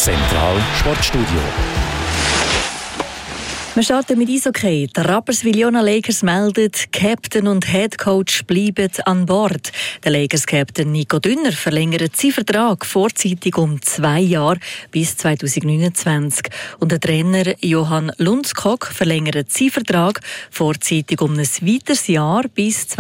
Zentral Sportstudio. Wir starten mit Eishockey. Der Rapperswil Jona Lakers meldet, Captain und Head Coach bleiben an Bord. Der Lakers-Captain Nico Dünner verlängert seinen Vertrag vorzeitig um 2 Jahre bis 2029. Und der Trainer Johann Lundskog verlängert seinen Vertrag vorzeitig um ein weiteres Jahr bis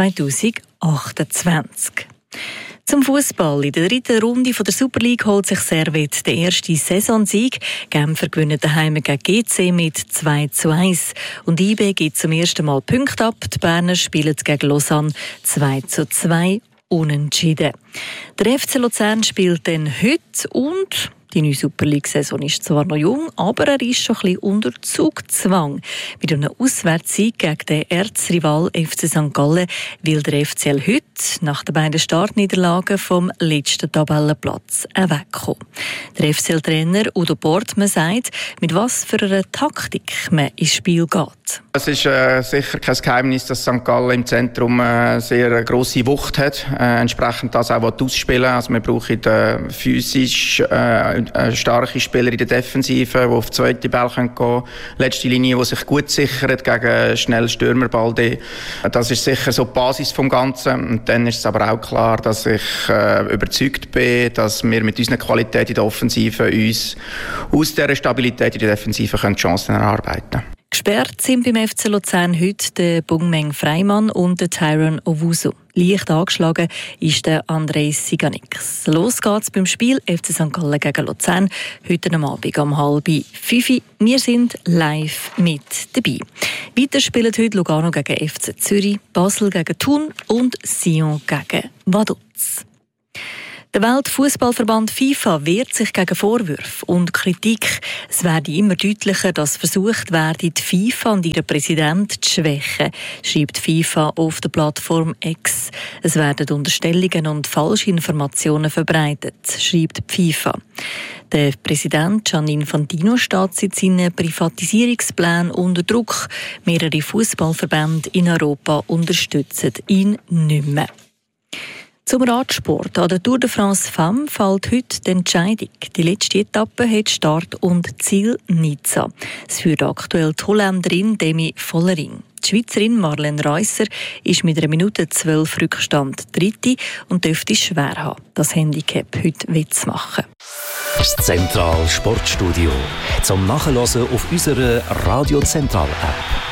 2028. Zum Fußball. In der 3. Runde der Super League holt sich Servette den ersten Saisonsieg. Genfer gewinnen daheim gegen GC mit 2:1. Und IB gibt zum ersten Mal Punkte ab. Die Berner spielen gegen Lausanne 2:2 unentschieden. Der FC Luzern spielt dann heute und die neue Super League-Saison ist zwar noch jung, aber er ist schon ein bisschen unter Zugzwang. Mit einem Auswärtssieg gegen den Erzrival FC St. Gallen will der FCL heute nach den beiden Startniederlagen vom letzten Tabellenplatz wegkommen. Der FCL-Trainer Udo Portmann sagt, mit was für einer Taktik man ins Spiel geht. Es ist sicher kein Geheimnis, dass St. Gallen im Zentrum eine sehr grosse Wucht hat. Entsprechend das auch ausspielen. Also wir brauchen physisch starke Spieler in der Defensive, die auf die zweite Ball gehen können. Letzte Linie, die sich gut sichert gegen schnell Stürmerball. Das ist sicher so die Basis des Ganzen. Und dann ist es aber auch klar, dass ich überzeugt bin, dass wir mit unserer Qualität in der Offensive uns aus dieser Stabilität in der Defensive Chancen erarbeiten können. Gesperrt sind beim FC Luzern heute der Bungmeng Freimann und der Tyron Owusu. Leicht angeschlagen ist der Andrej Siganix. Los geht's beim Spiel FC St. Gallen gegen Luzern heute am Abend um 4:30. Wir sind live mit dabei. Weiter spielen heute Lugano gegen FC Zürich, Basel gegen Thun und Sion gegen Vaduz. Der Weltfußballverband FIFA wehrt sich gegen Vorwürfe und Kritik. Es werde immer deutlicher, dass versucht werde, die FIFA und ihren Präsidenten zu schwächen, schreibt FIFA auf der Plattform X. Es werden Unterstellungen und falsche Informationen verbreitet, schreibt die FIFA. Der Präsident Gianni Infantino steht seit seinen Privatisierungsplänen unter Druck. Mehrere Fußballverbände in Europa unterstützen ihn nicht mehr. Zum Radsport. An der Tour de France Femme fällt heute die Entscheidung. Die letzte Etappe hat Start und Ziel Nizza. Es führt aktuell die Holländerin Demi Vollering. Die Schweizerin Marlene Reusser ist mit 1 Minute 12 Rückstand Dritte und dürfte es schwer haben, das Handicap heute wettzumachen. Das Zentral Sportstudio. Zum Nachhören auf unserer Radio Zentral App.